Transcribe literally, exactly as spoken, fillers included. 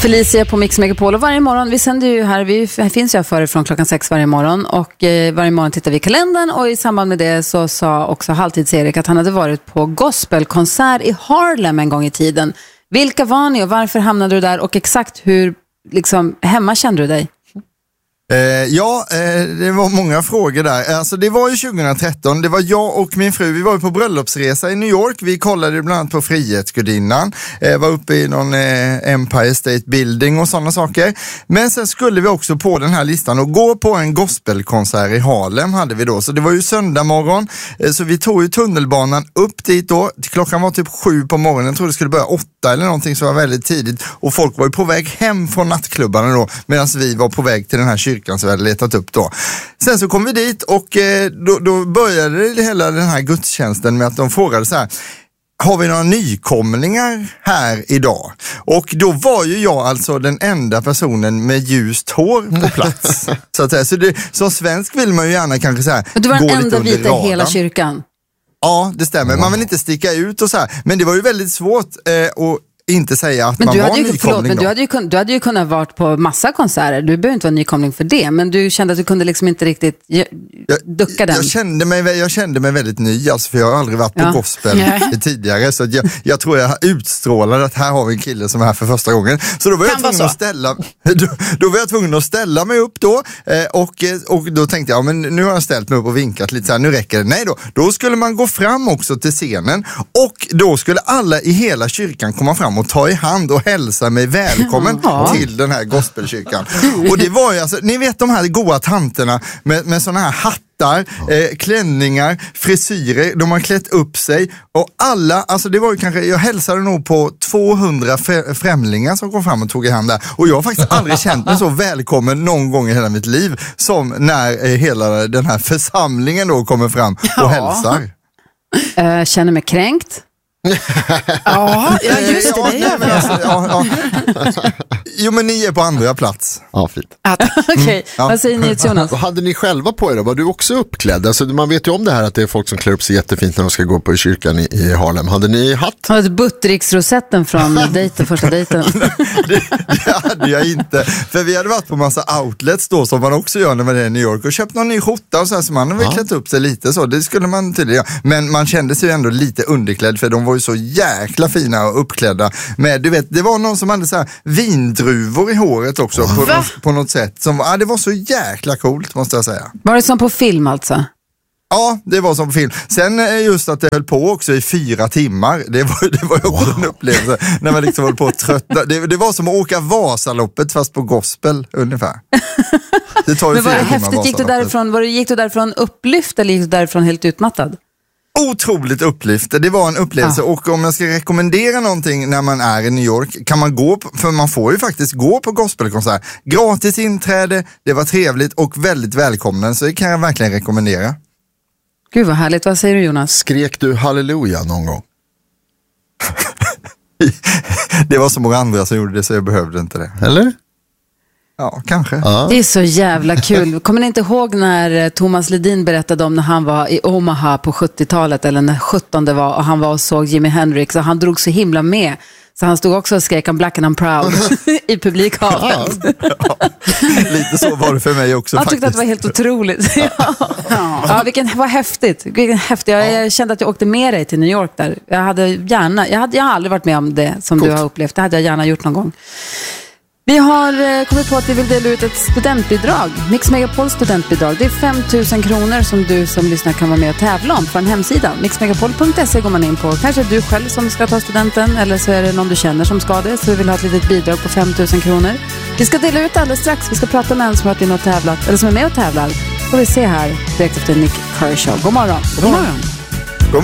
Felicia på Mix Megapol, och varje morgon, vi sänder ju här, vi finns ju här före från klockan sex varje morgon, och eh, varje morgon tittar vi i kalendern, och i samband med det så sa också Halvtids-Erik att han hade varit på gospelkonsert i Harlem en gång i tiden. Vilka var ni och varför hamnade du där, och exakt hur liksom, hemma kände du dig? Eh, ja, eh, det var många frågor där. Alltså det var ju tjugohundratretton, det var jag och min fru, vi var ju på bröllopsresa i New York. Vi kollade bland annat på Frihetsgudinnan, eh, var uppe i någon eh, Empire State Building och sådana saker. Men sen skulle vi också på den här listan och gå på en gospelkonsert i Harlem hade vi då. Så det var ju söndag morgon, eh, så vi tog ju tunnelbanan upp dit då. Klockan var typ sju på morgonen, jag tror det skulle börja åtta eller någonting, så var väldigt tidigt. Och folk var ju på väg hem från nattklubbarna då, medan vi var på väg till den här kyrkan som vi hade letat upp då. Sen så kom vi dit och eh, då, då började det hela den här gudstjänsten med att de frågade så här: har vi några nykomlingar här idag? Och då var ju jag alltså den enda personen med ljust hår på plats. så att säga. Så det, som svensk vill man ju gärna kanske så här, du var gå den enda lite under vita i hela radarn. kyrkan. Ja, det stämmer. Man vill inte sticka ut och så här. Men det var ju väldigt svårt eh, att inte säga att men man du var hade ju, nykomling förlåt, men då. du hade, ju kun, du hade ju kunnat vara på massa konserter. Du behöver inte vara nykomling för det. Men du kände att du kunde liksom inte riktigt jag, ducka den. Jag kände, mig, jag kände mig väldigt ny, alltså, för jag har aldrig varit på ja. gospel ja. tidigare. Så att jag, jag tror jag utstrålade att här har vi en kille som är här för första gången. Så då var jag tvungen att ställa då, då var jag tvungen att ställa mig upp då. Eh, och, och då tänkte jag, men nu har jag ställt mig upp och vinkat lite så här, nu räcker det. Nej då, då skulle man gå fram också till scenen. Och då skulle alla i hela kyrkan komma fram och ta i hand och hälsa mig välkommen ja. till den här gospelkyrkan. Och det var ju alltså, ni vet de här goa tanterna med, med såna här hattar, eh, klänningar, frisyrer, de har klätt upp sig och alla, alltså det var ju kanske, jag hälsade nog på tvåhundra främlingar som kom fram och tog i hand där. Och jag har faktiskt aldrig känt mig så välkommen någon gång i hela mitt liv som när eh, hela den här församlingen då kommer fram och ja. hälsar. Uh, känner mig kränkt. ja, ja, just det. det ja, men alltså, ja, ja. Jo, men ni är på andra plats. Ja, fint. Okej, okay. ja. Vad säger ni, Jonas? Vad hade ni själva på er då? Var du också uppklädd? Alltså, man vet ju om det här att det är folk som klär upp sig jättefint när de ska gå på kyrkan i, i Harlem. Hade ni hatt? Har du Buttericks-rosetten från dejten, första dejten? det, det hade jag inte. För vi hade varit på massa outlets då, som man också gör när man är i New York, och köpt någon ny skjorta och så här, så man hade väl klätt upp sig lite så. Det skulle man tydligen göra. Men man kände sig ju ändå lite underklädd, för de var ju så jäkla fina och uppklädda. Men du vet, det var någon som hade så här vindruvor i håret också på, något, på något sätt. Som, ja, det var så jäkla coolt, måste jag säga. Var det som på film alltså? Ja, det var som på film. Sen just att det höll på också i fyra timmar. Det var, det var ju också wow. en upplevelse. När man liksom höll på att tröttna. Det, det var som att åka Vasaloppet fast på gospel ungefär. Det tar ju Men var fyra det timmar häftigt? Gick du därifrån, var du, gick du därifrån upplyft eller gick du därifrån helt utmattad? Otroligt upplyft. Det var en upplevelse. Ja. Och om jag ska rekommendera någonting när man är i New York, kan man gå på, för man får ju faktiskt gå på gospelkonsert. Gratis inträde, det var trevligt och väldigt välkommen, så det kan jag verkligen rekommendera. Gud vad härligt, vad säger du, Jonas? Skrek du halleluja någon gång? Det var så många andra som gjorde det, så jag behövde inte det. Eller? Ja, kanske. Ja. Det är så jävla kul. Kommer ni inte ihåg när Thomas Ledin berättade om när han var i Omaha på sjuttiotalet, eller när sjuttonde var, och han var och såg Jimi Hendrix, och han drog så himla med. Så han stod också och skrek om Black and I'm proud i publikhavet. Ja, lite så var det för mig också. Han faktiskt. tyckte att det var helt otroligt. ja. Ja, vilken, vad häftigt. Vilken häftigt. Jag, jag kände att jag åkte med dig till New York där. Jag hade gärna, jag, hade, jag har aldrig varit med om det som Coolt. Du har upplevt. Det hade jag gärna gjort någon gång. Vi har kommit på att vi vill dela ut ett studentbidrag. Mix Megapol studentbidrag. Det är fem tusen kronor som du som lyssnar kan vara med och tävla om från hemsidan. mix megapol punkt se går man in på. Kanske du själv som ska ta studenten, eller så är det någon du känner som ska det. Så vi vill ha ett litet bidrag på fem tusen kronor. Vi ska dela ut alldeles strax. Vi ska prata med en som har varit inne och tävlat, eller som är med och tävlar. Får vi se här direkt efter Nick Kershaw. God morgon. God morgon. God morgon.